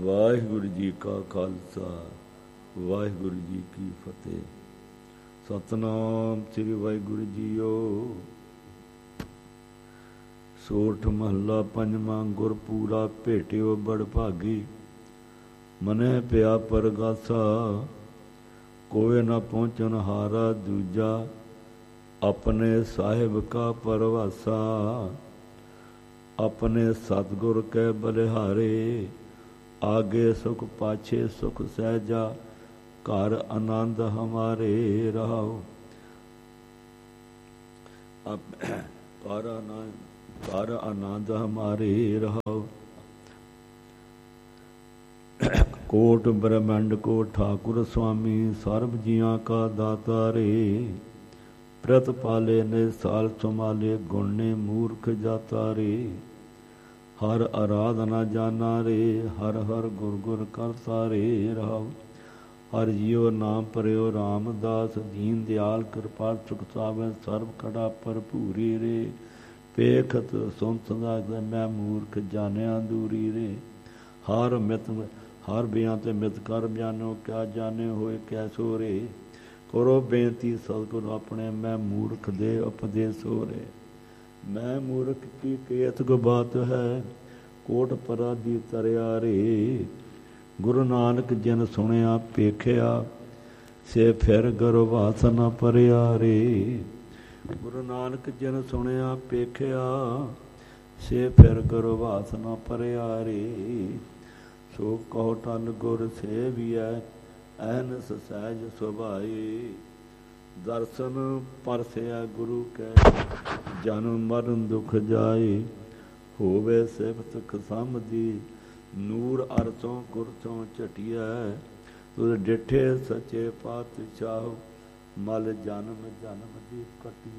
ਵਾਹਿਗੁਰੂ ਜੀ ਕਾ ਖਾਲਸਾ, ਵਾਹਿਗੁਰੂ ਜੀ ਕੀ ਫਤਿਹ। ਸਤਨਾਮ ਸ੍ਰੀ ਵਾਹਿਗੁਰੂ ਜੀਓ। ਸੋਠ ਮਹੱਲਾ ਪੰਜਵਾਂ। ਗੁਰਪੂਰਾ ਭੇਟਿਓ ਬੜ ਭਾਗੀ, ਮਨੈ ਪਿਆ ਪਰਗਾਸਾ। ਕੋਇ ਨਾ ਪਹੁੰਚਨ ਹਾਰਾ ਦੂਜਾ, ਆਪਣੇ ਸਾਹਿਬ ਕਾ ਪਰਵਾਸਾ। ਆਪਣੇ ਸਤਿਗੁਰ ਕੈ ਬਲਿਹਾਰੇ, ਆਗੇ ਸੁਖ ਪਾਛੇ ਸੁਖ ਸਹਿਜਾ। ਘਰ ਆਨੰਦ ਹਮਾਰੇ ਰਹਾਓ। ਘਰ ਆਨੰਦ ਹਮਾਰੇ ਰਹਾਓ। ਕੋਟ ਬ੍ਰਹਮੰਡ ਕੋ ਠਾਕੁਰ ਸੁਆਮੀ, ਸਰਬ ਜੀਆਂ ਕਾ ਦਾਤਾਰੇ। ਪ੍ਰਤ ਪਾਲੇ ਨੇ ਸਾਲ ਸੰਭਾਲੇ, ਗੁਣ ਨੇ ਮੂਰਖ ਜਾਤਾ ਰੇ। ਹਰ ਆਰਾਧਨਾ ਜਾਨਾ ਰੇ, ਹਰ ਹਰ ਗੁਰ ਗੁਰ ਕਰਤਾ ਰੇ ਰਹਾਉ। ਹਰ ਜੀਓ ਨਾਮ ਭਰਿਓ ਰਾਮਦਾਸ, ਦੀਨ ਦਿਆਲ ਕਿਰਪਾਲ ਸੁਖ ਸਾਵੈ ਸਰਬ ਖੜਾ ਭਰਪੂਰੀ ਰੇ। ਪੇਖਤ ਸੁਣ ਸਦਾ ਮੈਂ ਮੂਰਖ ਜਾਣਿਆ ਦੂਰੀ ਰੇ। ਹਰ ਬਿਆਂ ਤੇ ਮਿਤ ਕਰ ਬਿਆਨੋ, ਕਿਆ ਜਾਣੇ ਹੋਏ ਕੈਸੋ ਰੇ। ਕਰੋ ਬੇਨਤੀ ਸਤਿਗੁਰ ਆਪਣੇ, ਮੈਂ ਮੂਰਖ ਦੇ ਉਪਦੇਸੋ ਰੇ। ਮੈਂ ਮੂਰਖ ਕੀ ਕੇਤ ਬਾਤ ਹੈ, ਕੋਟ ਪਰਾਧੀ ਤਰਿਆ ਰੇ। ਗੁਰੂ ਨਾਨਕ ਜਿਨ ਸੁਣਿਆ ਪੇਖਿਆ, ਸੇ ਫਿਰ ਗਰਵਾਸ ਨ ਪਰਿਆ ਰੇ। ਗੁਰੂ ਨਾਨਕ ਜਿਨ ਸੁਣਿਆ ਪੇਖਿਆ, ਸੇ ਫਿਰ ਗਰਵਾਸ ਨ ਪਰਿਆ ਰੇ। ਸੋ ਕਹੋ ਟਲ ਗੁਰ ਸੇਵੀਐ, ਅਹਨਿਸ ਸਹਿਜ ਸੁਭਾਈ। ਦਰਸ਼ਨ ਪਰਸਿਆ ਗੁਰੂ ਕੈ, ਜਨਮ ਮਰਨ ਦੁਖ ਜਾਏ। ਹੋਵੇ ਸਿਫਤ ਖਸਮਦੀ, ਨੂਰ ਅਰਸੋਂ ਗੁਰਸੋਂ ਝਟਿਐ। ਤੁਧ ਡਿਠੇ ਸੱਚੇ ਪਾਤਸ਼ਾਹ, ਮਲ ਜਨਮ ਜਨਮ ਦੀ ਕਟਿਐ।